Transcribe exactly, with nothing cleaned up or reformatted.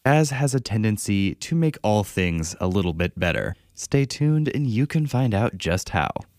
Jazz has a tendency to make all things a little bit better. Stay tuned and you can find out just how.